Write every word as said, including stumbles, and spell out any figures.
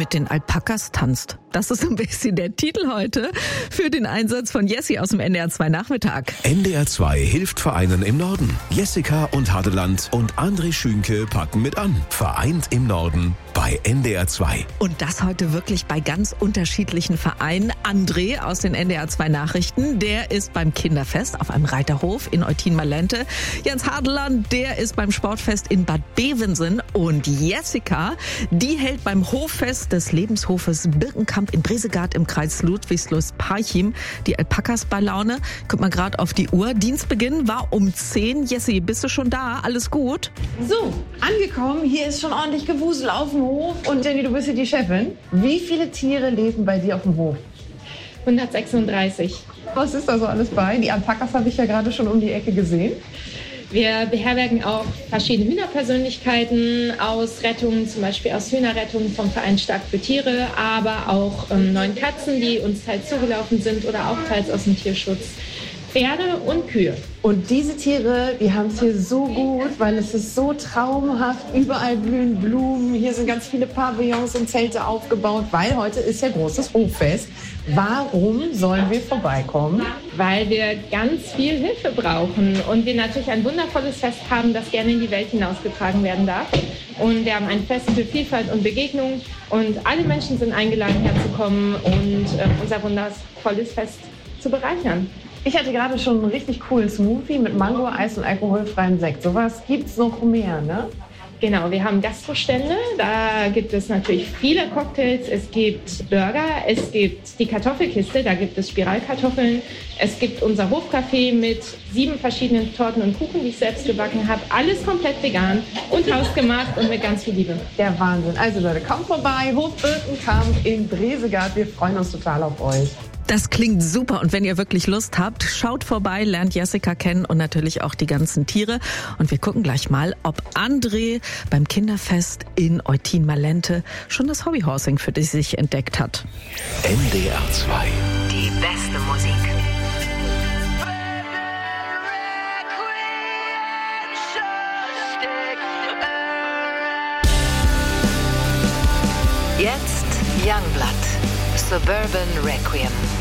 mit den Alpakas tanzt. Das ist ein bisschen der Titel heute für den Einsatz von Jessie aus dem N D R zwei Nachmittag. N D R zwei hilft Vereinen im Norden. Jessica und Hadeland und André Schünke packen mit an. Vereint im Norden bei N D R zwei. Und das heute wirklich bei ganz unterschiedlichen Vereinen. André aus den N D R zwei Nachrichten, der ist beim Kinderfest auf einem Reiterhof in Eutin-Malente. Jens Hadeland, der ist beim Sportfest in Bad Bevensen. Und Jessica, die hält beim Hoffest des Lebenshofes Birkenkamp in Bresegard im Kreis Ludwigslust-Parchim die Alpakas bei Laune. Guck mal gerade auf die Uhr. Dienstbeginn war um zehn. Jessie, bist du schon da? Alles gut? So, angekommen. Hier ist schon ordentlich Gewusel auf dem Hof. Und Jenny, du bist hier die Chefin. Wie viele Tiere leben bei dir auf dem Hof? hundertsechsunddreißig. Was ist da so alles bei? Die Alpakas habe ich ja gerade schon um die Ecke gesehen. Wir beherbergen auch verschiedene Hühnerpersönlichkeiten aus Rettungen, zum Beispiel aus Hühnerrettungen vom Verein Stark für Tiere, aber auch ähm, neun Katzen, die uns teils zugelaufen sind oder auch teils aus dem Tierschutz. Pferde und Kühe. Und diese Tiere, die haben es hier so gut, weil es ist so traumhaft. Überall blühen Blumen. Hier sind ganz viele Pavillons und Zelte aufgebaut, weil heute ist ja großes Hoffest. Warum sollen wir vorbeikommen? Weil wir ganz viel Hilfe brauchen und wir natürlich ein wundervolles Fest haben, das gerne in die Welt hinausgetragen werden darf. Und wir haben ein Fest für Vielfalt und Begegnung und alle Menschen sind eingeladen, herzukommen und äh, unser wundervolles Fest zu bereichern. Ich hatte gerade schon einen richtig coolen Smoothie mit Mango, Eis und alkoholfreiem Sekt. Sowas gibt's noch mehr, ne? Genau, wir haben Gastrostände, da gibt es natürlich viele Cocktails, es gibt Burger, es gibt die Kartoffelkiste, da gibt es Spiralkartoffeln, es gibt unser Hofcafé mit sieben verschiedenen Torten und Kuchen, die ich selbst gebacken habe, alles komplett vegan und hausgemacht und mit ganz viel Liebe. Der Wahnsinn. Also Leute, kommt vorbei, Hof Birkenkamp in Bresegard, wir freuen uns total auf euch. Das klingt super und wenn ihr wirklich Lust habt, schaut vorbei, lernt Jessica kennen und natürlich auch die ganzen Tiere. Und wir gucken gleich mal, ob André beim Kinderfest in Eutin-Malente schon das Hobbyhorsing für sich entdeckt hat. N D R zwei. Die beste Musik. Jetzt Youngblood. Suburban Requiem.